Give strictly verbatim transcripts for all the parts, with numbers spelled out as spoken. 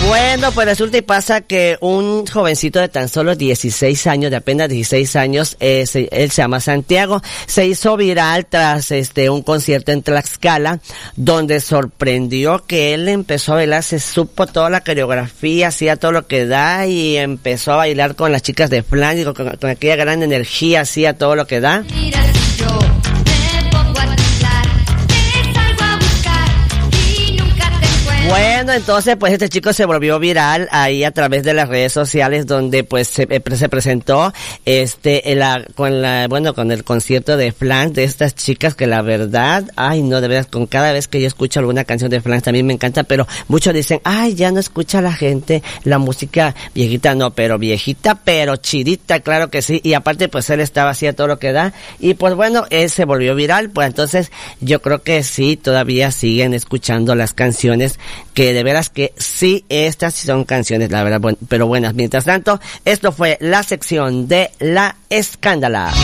Bueno, pues resulta y pasa que un jovencito de tan solo dieciséis años, de apenas dieciséis años, eh, se, él se llama Santiago, se hizo viral tras este un concierto en Tlaxcala, donde sorprendió que él empezó a bailar, se supo toda la coreografía, hacía todo lo que da y empezó a bailar con las chicas de Flan, con, con aquella gran energía, hacía todo lo que da. Mira, yo me pongo a temblar, te salgo a buscar y nunca te encuentro. Bueno, entonces pues este chico se volvió viral ahí a través de las redes sociales, donde pues se, eh, se presentó este en la, con la bueno con el concierto de Flan, de estas chicas que la verdad, ay no, de verdad, con cada vez que yo escucho alguna canción de Flan también me encanta, pero muchos dicen, ay ya no escucha la gente la música viejita, no, pero viejita, pero chidita, claro que sí, y aparte pues él estaba haciendo todo lo que da, y pues bueno, él se volvió viral, pues entonces yo creo que sí, todavía siguen escuchando las canciones, que de veras que sí, estas sí son canciones, la verdad, bueno, pero buenas. Mientras tanto, esto fue la sección de La Escándala.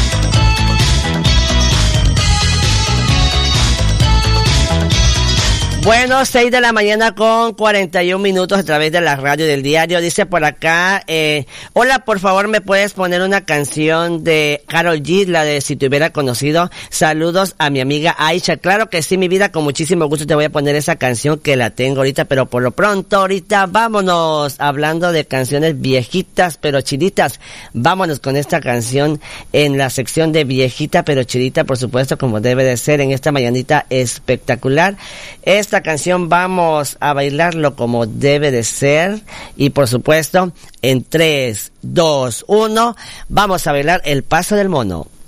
Bueno, seis de la mañana con cuarenta y un minutos a través de la radio del diario. Dice por acá, eh, hola, por favor, ¿me puedes poner una canción de Karol G, la de Si te hubiera conocido? Saludos a mi amiga Aisha. Claro que sí, mi vida, con muchísimo gusto te voy a poner esa canción que la tengo ahorita, pero por lo pronto, ahorita vámonos, hablando de canciones viejitas pero chiditas. Vámonos con esta canción en la sección de viejita pero chidita, por supuesto, como debe de ser en esta mañanita espectacular. Es Esta canción vamos a bailarlo como debe de ser y por supuesto en tres, dos, uno vamos a bailar el paso del mono.